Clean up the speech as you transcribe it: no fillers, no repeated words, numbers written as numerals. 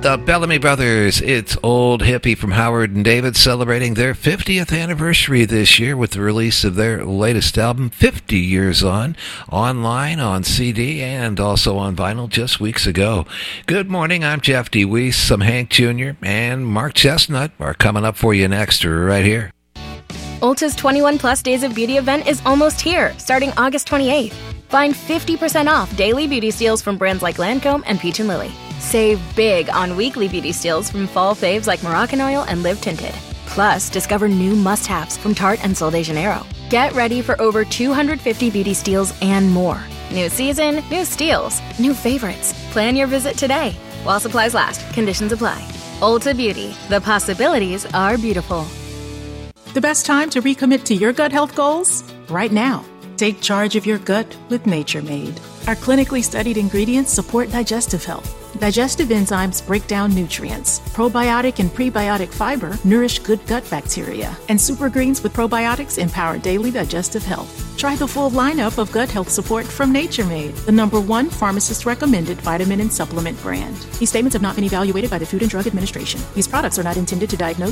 The Bellamy Brothers, it's Old Hippie from Howard and David, celebrating their 50th anniversary this year with the release of their latest album, 50 Years On, online, on CD, and also on vinyl just weeks ago. Good morning, I'm Jeff D. Weiss. Some Hank Jr. and Mark Chestnut are coming up for you next, right here. Ulta's 21 Plus Days of Beauty event is almost here, starting August 28th. Find 50% off daily beauty steals from brands like Lancome and Peach & Lily. Save big on weekly beauty steals from fall faves like Moroccan Oil and Live Tinted. Plus, discover new must-haves from Tarte and Sol de Janeiro. Get ready for over 250 beauty steals and more. New season, new steals, new favorites. Plan your visit today. While supplies last, conditions apply. Ulta Beauty. The possibilities are beautiful. The best time to recommit to your gut health goals? Right now. Take charge of your gut with Nature Made. Our clinically studied ingredients support digestive health. Digestive enzymes break down nutrients. Probiotic and prebiotic fiber nourish good gut bacteria. And super greens with probiotics empower daily digestive health. Try the full lineup of gut health support from Nature Made, the #1 pharmacist-recommended vitamin and supplement brand. These statements have not been evaluated by the Food and Drug Administration. These products are not intended to diagnose,